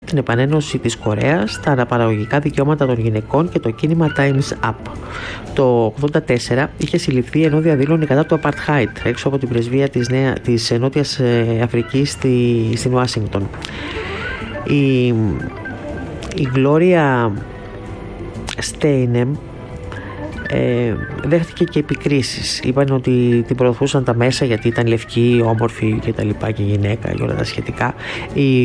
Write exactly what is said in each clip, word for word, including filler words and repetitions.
την επανένωση της Κορέας, τα αναπαραγωγικά δικαιώματα των γυναικών και το κίνημα Time's Up. Το ογδόντα τέσσερα είχε συλληφθεί ενώ διαδήλωνε κατά του Apartheid έξω από την πρεσβεία της, Νέα, της Νότιας Αφρικής στη, στην Ουάσιγκτον. Η, η Γκλώρια Στέινεμ Ε, δέχτηκε και επικρίσεις. Είπαν ότι την προωθούσαν τα μέσα γιατί ήταν λευκή, όμορφη και τα λοιπά και γυναίκα και όλα τα σχετικά. Η,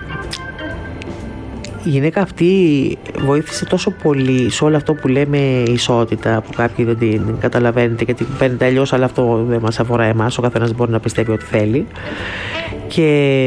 η γυναίκα αυτή βοήθησε τόσο πολύ σε όλο αυτό που λέμε ισότητα, που κάποιοι δεν την καταλαβαίνετε και την παίρνετε αλλιώς, αλλά αυτό δεν μας αφορά εμάς, ο καθένας μπορεί να πιστεύει ό,τι θέλει. Και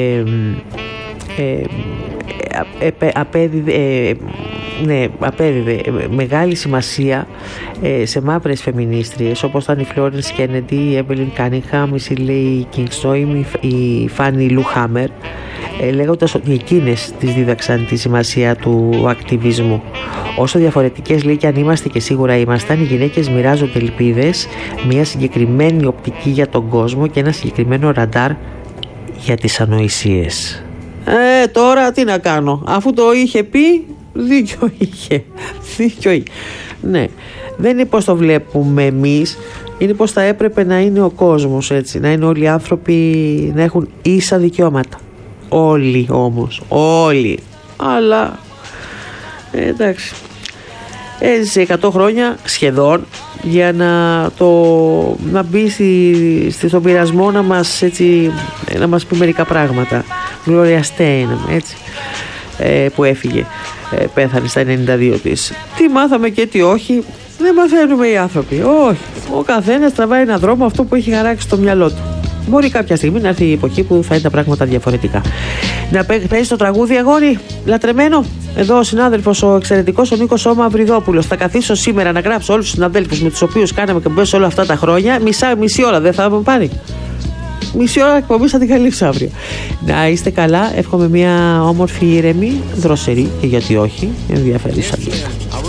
ε, ε, απέδιδε ε, ναι, απέδιδε μεγάλη σημασία ε, σε μαύρες φεμινίστριες όπως ήταν η Φλόρενς Κέννεντι, η Έβελιν Κάνιγχαμ, η Σίλεϊ Κινγκστόιμ, η Φάνι Λου Χάμερ, ε, λέγοντας ότι εκείνες τις δίδαξαν τη σημασία του ακτιβισμού. Όσο διαφορετικές λέει και αν είμαστε, και σίγουρα ήμασταν, οι γυναίκες μοιράζονται ελπίδες, μια συγκεκριμένη οπτική για τον κόσμο και ένα συγκεκριμένο ραντάρ για τις ανοησίες. Ε, τώρα τι να κάνω, αφού το είχε πει, δίκιο είχε, δίκιο είχε. Ναι, δεν είναι πως το βλέπουμε εμείς, είναι πως θα έπρεπε να είναι ο κόσμος, έτσι, να είναι όλοι οι άνθρωποι να έχουν ίσα δικαιώματα. Όλοι όμως, όλοι. Αλλά ε, εντάξει, έζησε εκατό χρόνια σχεδόν για να, το, να μπει στη, στη, στον πειρασμό να μας, έτσι, να μας πει μερικά πράγματα. Γκλώρια Στέινεμ, έτσι, ε, που έφυγε, ε, πέθανε στα ενενήντα δύο της. Τι μάθαμε και τι όχι, δεν μαθαίνουμε οι άνθρωποι. Όχι, ο καθένας τραβάει έναν δρόμο αυτό που έχει χαράξει στο μυαλό του. Μπορεί κάποια στιγμή να έρθει η εποχή που θα είναι τα πράγματα διαφορετικά. Να παίζει το τραγούδι, αγόρι, λατρεμένο. Εδώ ο συνάδελφος, ο εξαιρετικός ο Νίκος Σώμα Αυριδόπουλος. Θα καθίσω σήμερα να γράψω όλους τους συναδέλφους με τους οποίους κάναμε εκπομπές όλα αυτά τα χρόνια. Μισά, μισή ώρα δεν θα με πάρει. Μισή ώρα εκπομπή θα την καλύψω αύριο. Να είστε καλά. Εύχομαι μια όμορφη, ήρεμη, δροσερή και γιατί όχι, ενδιαφέρουσα νύχτα.